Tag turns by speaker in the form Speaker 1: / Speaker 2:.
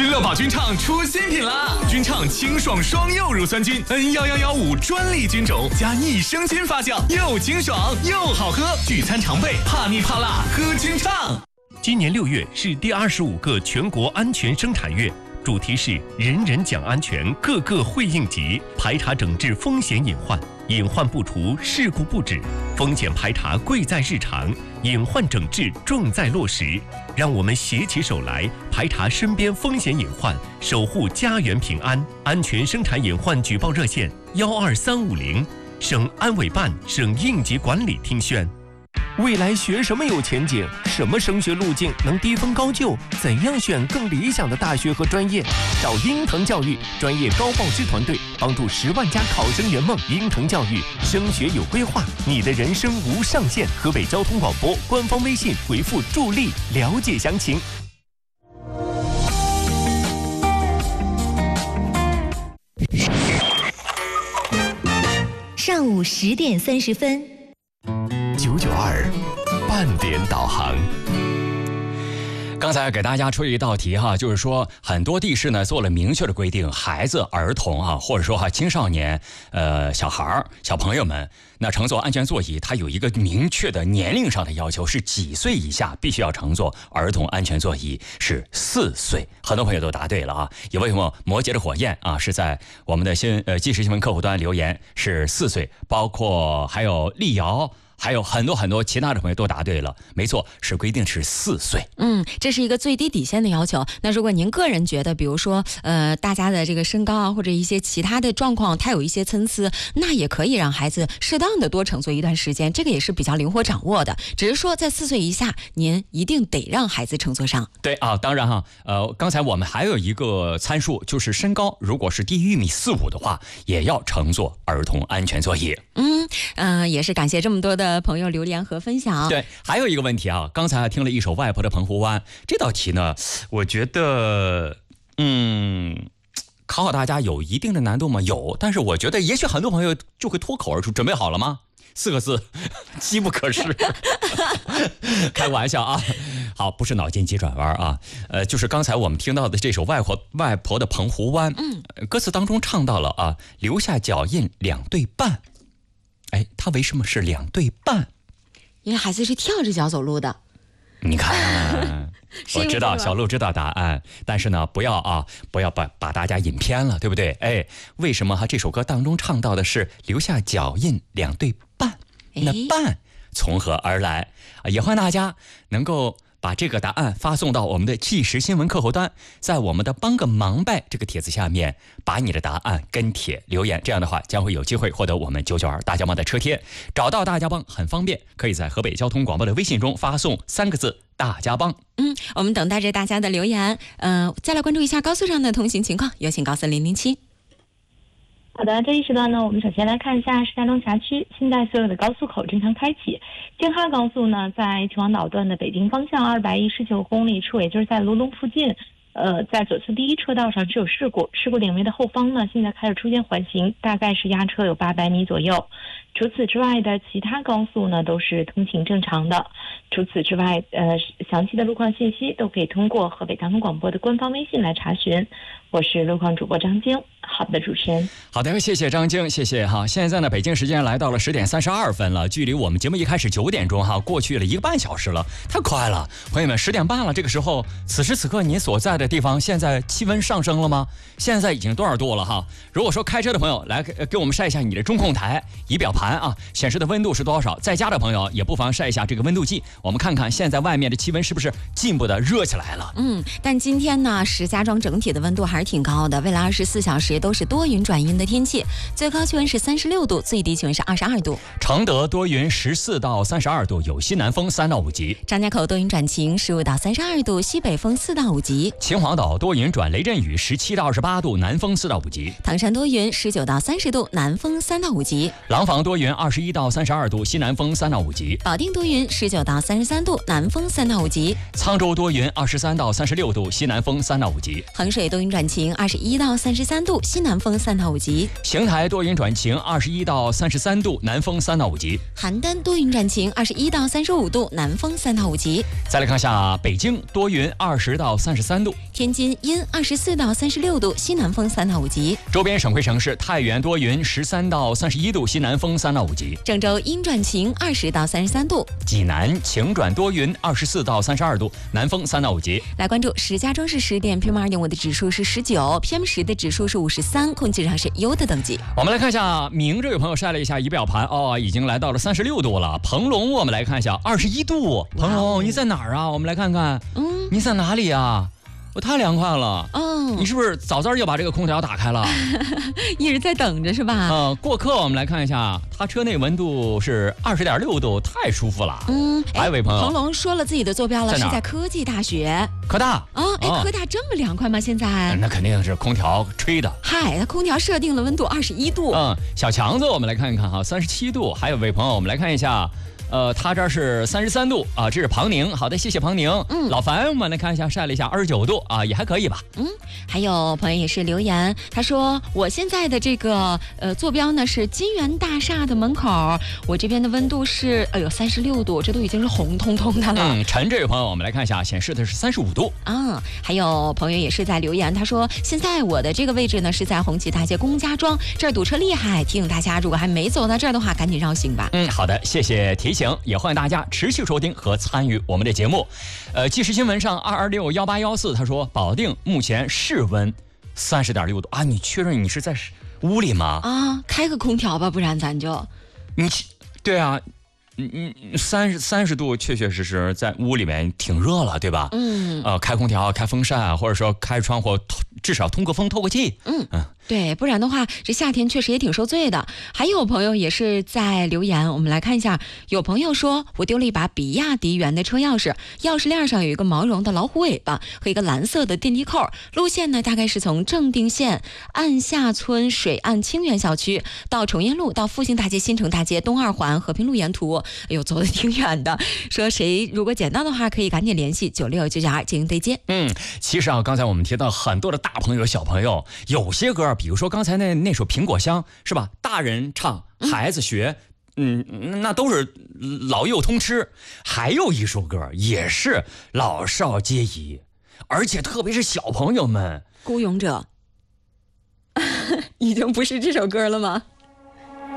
Speaker 1: 君乐宝君畅出新品啦！君畅清爽双柚乳酸菌 N11115专利菌种加益生菌发酵，又清爽又好喝，聚餐常备，怕腻怕辣喝君畅。
Speaker 2: 今年6月是第25个全国安全生产月，主题是人人讲安全，个个会应急，排查整治风险隐患，隐患不除，事故不止，风险排查贵在日常，隐患整治重在落实。让我们携起手来，排查身边风险隐患，守护家园平安。安全生产隐患举报热线12350，省安委办、省应急管理厅宣。未来学什么有前景？什么升学路径能低分高就？怎样选更理想的大学和专业？找英腾教育专业高报师团队，帮助10万家考生圆梦。英腾教育升学有规划，你的人生无上限。河北交通广播官方微信回复助力了解详情。
Speaker 3: 上午10点30分。
Speaker 4: 992半点导航。
Speaker 5: 刚才给大家出一道题哈，就是说很多地市呢做了明确的规定，孩子、儿童啊，或者说青少年、小孩儿、小朋友们，那乘坐安全座椅，它有一个明确的年龄上的要求，是几岁以下必须要乘坐儿童安全座椅，是4岁。很多朋友都答对了啊！有位朋友摩羯的火焰啊，是在我们的即时新闻客户端留言是4岁，包括还有丽瑶。还有很多其他的朋友都答对了，没错，是规定是4岁。
Speaker 6: 这是一个最低底线的要求。那如果您个人觉得，比如说大家的这个身高啊，或者一些其他的状况，它有一些参差，那也可以让孩子适当的多乘坐一段时间，这个也是比较灵活掌握的。只是说在4岁以下，您一定得让孩子乘坐上。
Speaker 5: 对啊，当然哈，刚才我们还有一个参数，就是身高，如果是低于1.45米的话，也要乘坐儿童安全座椅。
Speaker 6: 也是感谢这么多的朋友留言和分享。
Speaker 5: 对，还有一个问题啊，刚才还听了一首外婆的澎湖湾，这道题呢，我觉得考大家有一定的难度吗？有，但是我觉得也许很多朋友就会脱口而出。准备好了吗？4个字，机不可失。开玩笑啊，好，不是脑筋急转弯啊，就是刚才我们听到的这首外婆的澎湖湾，歌词当中唱到了啊，留下脚印2对半。哎，它为什么是2对半？
Speaker 6: 因为孩子是跳着脚走路的。
Speaker 5: 你看，我知道小鹿知道答案，但是呢，不要把大家引偏了，对不对？哎，为什么这首歌当中唱到的是留下脚印2对半？那半从何而来？也欢迎大家能够把这个答案发送到我们的即时新闻客户端，在我们的帮个忙呗这个帖子下面把你的答案跟帖留言，这样的话将会有机会获得我们992大家帮的车贴。找到大家帮很方便，可以在河北交通广播的微信中发送3个字大家帮。
Speaker 6: 我们等待着大家的留言。再来关注一下高速上的通行情况，有请高速007。
Speaker 7: 好的，这一时段呢，我们首先来看一下石家庄辖区现在所有的高速口正常开启。京哈高速呢，在秦皇岛段的北京方向219公里处，也就是在卢龙附近，在左侧第一车道上是有事故点位的后方呢，现在开始出现缓行，大概是压车有800米左右。除此之外的其他高速呢都是通行正常的。除此之外，详细的路况信息都可以通过河北交通广播的官方微信来查询。我是路况主播张晶。好的，主持人。
Speaker 5: 好的，谢谢张晶，谢谢哈。现在呢，北京时间来到了10点32分了，距离我们节目一开始9点钟哈，过去了1个半小时了，太快了。朋友们，10点半了，这个时候，此时此刻你所在的地方，现在气温上升了吗？现在已经多少度了哈？如果说开车的朋友来给我们晒一下你的中控台仪表盘啊，显示的温度是多少？在家的朋友也不妨晒一下这个温度计，我们看看现在外面的气温是不是进一步的热起来了。
Speaker 6: 但今天呢，石家庄整体的温度还是挺高的，未来24小时都是多云转阴的天气，最高气温是36度，最低气温是22度。
Speaker 5: 承德多云14到32度，有西南风3到5级。
Speaker 6: 张家口多云转晴15到32度，西北风4到5级。
Speaker 5: 秦皇岛多云转雷阵雨17到28度，南风4到5级。
Speaker 6: 唐山多云19到30度，南风3到5级。
Speaker 5: 廊坊多多云21到32度，西南风3到5级；
Speaker 6: 保定多云19到33度，南风3到5级；
Speaker 5: 沧州多云23到36度，西南风3到5级；
Speaker 6: 衡水多云转晴21到33度，西南风3到5级；
Speaker 5: 邢台多云转晴21到33度，南风3到5级；
Speaker 6: 邯郸多云转晴21到35度，南风3到5级。
Speaker 5: 再来看下北京多云20到33度，
Speaker 6: 天津阴24到36度，西南风3到5级；
Speaker 5: 周边省会城市太原多云13到31度，西南风3到5级；
Speaker 6: 郑州阴转晴20到33度；
Speaker 5: 济南晴转多云24到32度，南风3到5级。
Speaker 6: 来关注石家庄市10点 PM2.5的指数是19，PM10的指数是53，空气质量是优的等级。
Speaker 5: 我们来看一下，明这位朋友晒了一下仪表盘，已经来到了36度了。彭龙，我们来看一下21度。彭龙，你在哪儿啊？我们来看看。你在哪里啊？我太凉快了。你是不是早早就把这个空调打开了？
Speaker 6: 一直在等着是吧？
Speaker 5: 过客，我们来看一下，他车内温度是20.6度，太舒服了。还有位朋友，
Speaker 6: 彭龙说了自己的坐标了，是在科技大学。
Speaker 5: 科大
Speaker 6: 科大这么凉快吗？现在？
Speaker 5: 那肯定是空调吹的。
Speaker 6: 嗨，它空调设定了温度21度。
Speaker 5: 小强子，我们来看一看哈，37度。还有位朋友，我们来看一下。他这是33度啊，这是庞宁。好的，谢谢庞宁。老樊，我们来看一下，晒了一下29度啊，也还可以吧。
Speaker 6: 还有朋友也是留言，他说我现在的这个坐标呢是金源大厦的门口，我这边的温度是36度，这都已经是红彤彤的了。
Speaker 5: 陈这位朋友，我们来看一下，显示的是35度。
Speaker 6: 还有朋友也是在留言，他说现在我的这个位置呢是在红旗大街龚家庄，这儿堵车厉害，提醒大家如果还没走到这儿的话，赶紧绕行吧。
Speaker 5: 好的，谢谢提醒。也欢迎大家持续收听和参与我们的节目。即时新闻上2261814，他说保定目前室温30.6度啊，你确认你是在屋里吗？
Speaker 6: 开个空调吧，不然咱就
Speaker 5: 对啊。30度确确实实在屋里面挺热了，对吧？开空调、开风扇，或者说开窗户，至少通个风、透个气。
Speaker 6: 对，不然的话，这夏天确实也挺受罪的。还有朋友也是在留言，我们来看一下。有朋友说，我丢了一把比亚迪元的车钥匙，钥匙链上有一个毛绒的老虎尾巴和一个蓝色的电梯扣。路线呢，大概是从正定县岸下村水岸清源小区到崇烟路，到复兴大街、新城大街、东二环、和平路沿途。走得挺远的。说谁如果捡到的话，可以赶紧联系96992进行对接。
Speaker 5: 其实刚才我们提到很多的大朋友、小朋友，有些歌。比如说刚才那首苹果香是吧？大人唱，孩子学，那都是老幼通吃。还有一首歌也是老少皆宜，而且特别是小朋友们。
Speaker 6: 孤勇者已经不是这首歌了吗？